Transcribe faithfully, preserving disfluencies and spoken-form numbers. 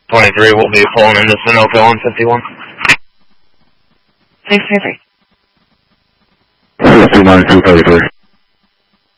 twenty-three will be pulling into Sunoco on fifty-one. six three three. six two nine two thirty-three.